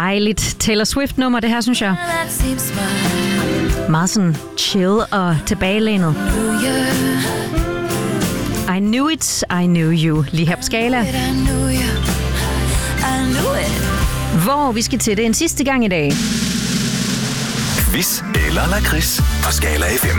Dejligt Taylor Swift-nummer, det her, synes jeg. Meget sådan chill og tilbagelænet. I knew it, I knew you. Lige her på Skala. Hvor vi skal til det en sidste gang i dag. Quiz eller lakrids på Skala FM.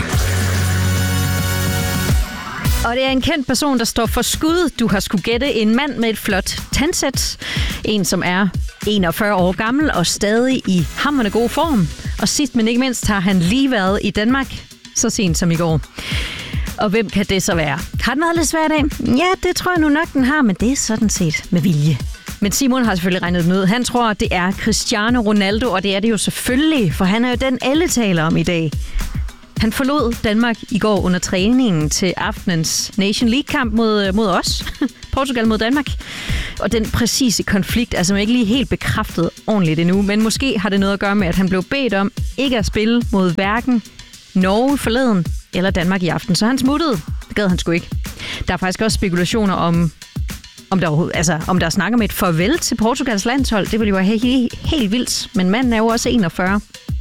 Og det er en kendt person, der står for skud. Du har skulle gætte en mand med et flot tandsæt. En, som er 41 år gammel og stadig i hamrende god form. Og sidst, men ikke mindst, har han lige været i Danmark så sent som i går. Og hvem kan det så være? Har den været lidt svær i dag? Ja, det tror jeg nu nok, den har, men det er sådan set med vilje. Men Simon har selvfølgelig regnet den ud. Han tror, det er Cristiano Ronaldo, og det er det jo selvfølgelig, for han er jo den, alle taler om i dag. Han forlod Danmark i går under træningen til aftenens Nation League-kamp mod os. Portugal mod Danmark. Og den præcise konflikt er som ikke lige helt bekræftet ordentligt endnu, men måske har det noget at gøre med, at han blev bedt om ikke at spille mod hverken Norge forleden eller Danmark i aften. Så han smuttede. Det gad han sgu ikke. Der er faktisk også spekulationer om der snakker med et farvel til Portugals landshold. Det ville jo være helt vildt, men manden er jo også 41.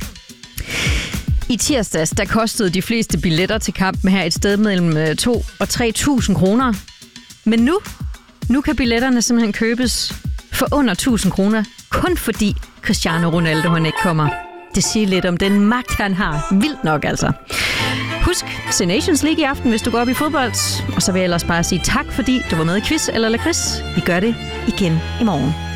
I tirsdags, der kostede de fleste billetter til kampen her et sted mellem 2.000 og 3.000 kroner. Men nu kan billetterne simpelthen købes for under 1.000 kroner, kun fordi Cristiano Ronaldo han ikke kommer. Det siger lidt om den magt, han har. Vildt nok altså. Husk, se Nations League i aften, hvis du går op i fodbold. Og så vil jeg ellers bare sige tak, fordi du var med i Quiz eller Lakrids. Vi gør det igen i morgen.